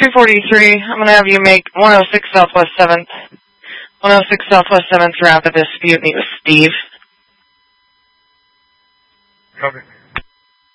243, I'm going to have you make 106 Southwest 7th. 106 Southwest 7th, wrap a dispute, meet with Steve. Copy.